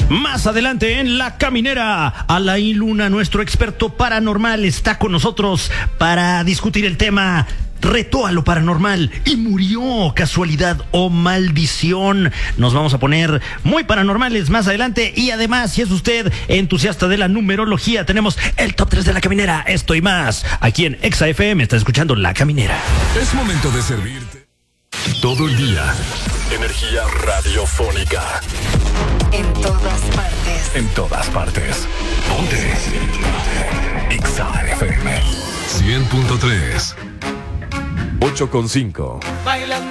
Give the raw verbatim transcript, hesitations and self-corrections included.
Más adelante en La Caminera, Alain Luna, nuestro experto paranormal, está con nosotros para discutir el tema. Retó a lo paranormal y murió, casualidad o maldición. Nos vamos a poner muy paranormales más adelante. Y además, si es usted entusiasta de la numerología, tenemos el top tres de La Caminera. Esto y más aquí en Exa F M. Está escuchando La Caminera. Es momento de servirte todo el día. Energía radiofónica. En todas partes. En todas partes. Ponte. Exa F M cien punto tres. ocho con cinco.